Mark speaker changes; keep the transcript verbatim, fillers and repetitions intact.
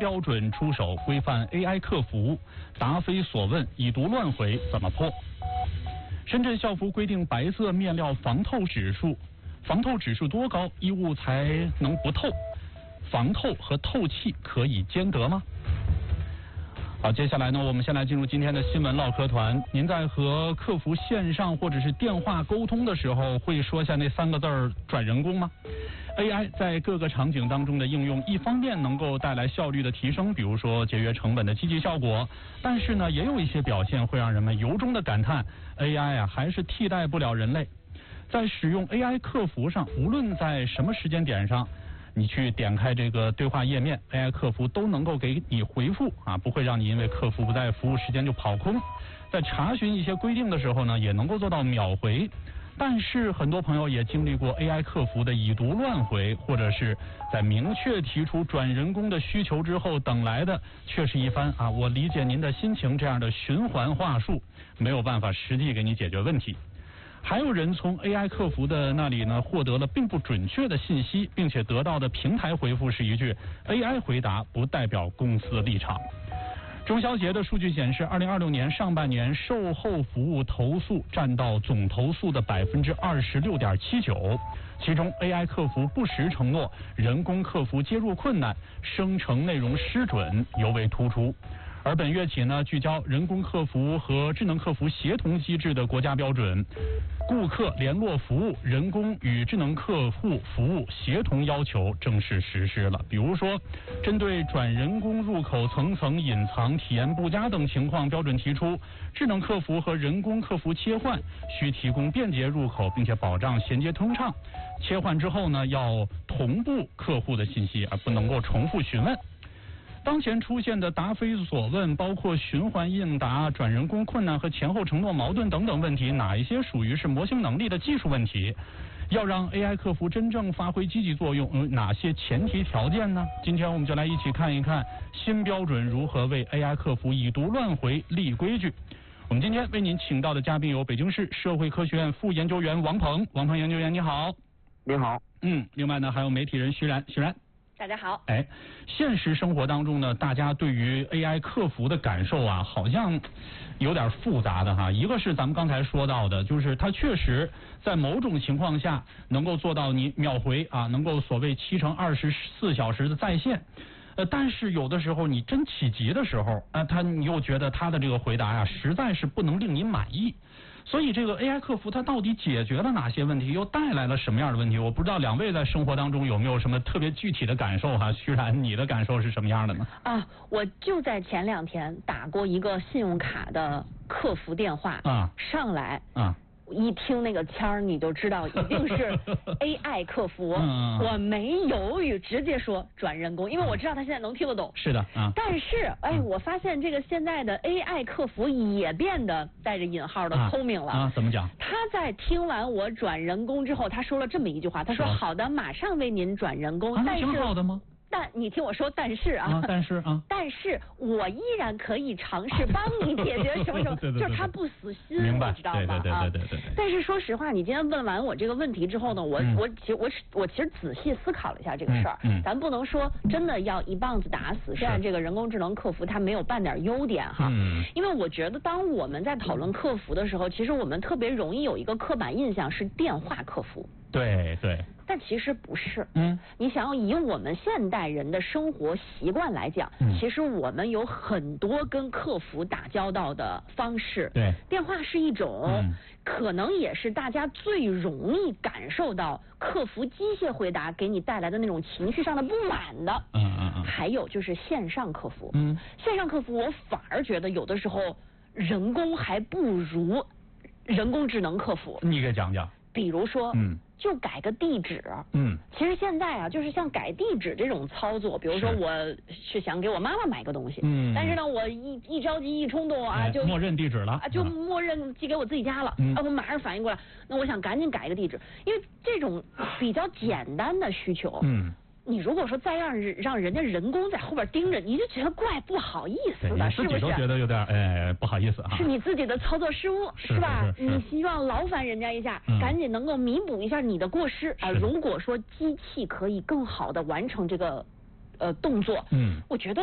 Speaker 1: 标准出手规范 A I 客服，答非所问，已读乱回怎么破？深圳校服规定白色面料防透指数，防透指数多高衣物才能不透？防透和透气可以兼得吗？好，接下来呢，我们先来进入今天的新闻唠嗑团。您在和客服线上或者是电话沟通的时候，会说下那三个字儿转人工吗？A I 在各个场景当中的应用，一方面能够带来效率的提升，比如说节约成本的积极效果，但是呢，也有一些表现会让人们由衷的感叹 A I 啊还是替代不了人类。在使用 A I 客服上，无论在什么时间点上，你去点开这个对话页面 ，A I 客服都能够给你回复啊，不会让你因为客服不在服务时间就跑空。在查询一些规定的时候呢，也能够做到秒回。但是很多朋友也经历过 A I 客服的已读乱回，或者是在明确提出转人工的需求之后，等来的却是一番啊我理解您的心情这样的循环话术，没有办法实际给你解决问题。还有人从 A I 客服的那里呢获得了并不准确的信息，并且得到的平台回复是一句 A I 回答不代表公司立场。中消协的数据显示，二零二六年上半年售后服务投诉占到总投诉的百分之二十六点七九，其中 A I 客服不实承诺、人工客服接入困难、生成内容失准尤为突出。而本月起呢，聚焦人工客服和智能客服协同机制的国家标准，顾客联络服务人工与智能客户服务协同要求正式实施了。比如说，针对转人工入口层层隐藏、体验不佳等情况，标准提出，智能客服和人工客服切换需提供便捷入口，并且保障衔接通畅。切换之后呢，要同步客户的信息，而不能够重复询问。当前出现的答非所问，包括循环应答、转人工困难和前后承诺矛盾等等问题，哪一些属于是模型能力的技术问题？要让 A I 客服真正发挥积极作用，有哪些前提条件呢？今天我们就来一起看一看新标准如何为 A I 客服已读乱回立规矩。我们今天为您请到的嘉宾有北京市社会科学院副研究员王鹏，王鹏研究员你好。
Speaker 2: 你好。
Speaker 1: 嗯，另外呢还有媒体人徐然，徐然。
Speaker 3: 大家好。
Speaker 1: 哎，现实生活当中呢，大家对于 A I 客服的感受啊，好像有点复杂的哈。一个是咱们刚才说到的，就是它确实在某种情况下能够做到你秒回啊，能够所谓七乘二十四小时的在线。呃，但是有的时候你真起急的时候，啊，他你又觉得他的这个回答呀，实在是不能令你满意。所以这个 A I 客服它到底解决了哪些问题，又带来了什么样的问题？我不知道两位在生活当中有没有什么特别具体的感受哈？徐然，你的感受是什么样的呢？
Speaker 3: 啊，我就在前两天打过一个信用卡的客服电话，啊，上来，啊。一听那个腔儿，你就知道一定是 A I 客服。嗯、我没犹豫，直接说转人工，因为我知道他现在能听得懂。
Speaker 1: 是的啊。
Speaker 3: 但是，哎，我发现这个现在的 A I 客服也变得带着引号的聪明了。
Speaker 1: 啊，啊怎么讲？
Speaker 3: 他在听完我转人工之后，他说了这么一句话，他说：“好的，马上为您转人工。”
Speaker 1: 啊，那挺好的吗？
Speaker 3: 但你听我说，但是啊，
Speaker 1: 啊但是啊，
Speaker 3: 但是我依然可以尝试帮你解决什么什么，
Speaker 1: 对对对对
Speaker 3: 就是他不死心，
Speaker 1: 明白，
Speaker 3: 你知道吗？
Speaker 1: 对对对对对对对。
Speaker 3: 但是说实话，你今天问完我这个问题之后呢，我、嗯、我其实我我其实仔细思考了一下这个事儿，嗯嗯、咱不能说真的要一棒子打死，现在这个人工智能客服它没有半点优点哈，嗯、因为我觉得当我们在讨论客服的时候，其实我们特别容易有一个刻板印象是电话客服。
Speaker 1: 对对，
Speaker 3: 但其实不是。
Speaker 1: 嗯，
Speaker 3: 你想要以我们现代人的生活习惯来讲，嗯、其实我们有很多跟客服打交道的方式。
Speaker 1: 对，
Speaker 3: 电话是一种，嗯、可能也是大家最容易感受到客服机械回答给你带来的那种情绪上的不满的。
Speaker 1: 嗯嗯嗯。
Speaker 3: 还有就是线上客服。
Speaker 1: 嗯，
Speaker 3: 线上客服我反而觉得有的时候人工还不如人工智能客服。
Speaker 1: 你给讲讲。
Speaker 3: 比如说，
Speaker 1: 嗯，
Speaker 3: 就改个地址，
Speaker 1: 嗯，
Speaker 3: 其实现在啊，就是像改地址这种操作，比如说我是想给我妈妈买个东西，嗯，但是呢，我一一着急一冲动啊，就
Speaker 1: 默认地址了，
Speaker 3: 啊，就默认寄给我自己家了，
Speaker 1: 嗯、
Speaker 3: 啊，我马上反应过来，那我想赶紧改个地址，因为这种比较简单的需求，嗯。你如果说再让人让人家人工在后边盯着，你就觉得怪不好意思的，是不是？
Speaker 1: 自己都觉得有点哎不好意思啊。
Speaker 3: 是你自己的操作失误，
Speaker 1: 是
Speaker 3: 吧？
Speaker 1: 是是是
Speaker 3: 你希望劳烦人家一下，嗯、赶紧能够弥补一下你的过失啊。如果说机器可以更好的完成这个呃动作，嗯，我觉得。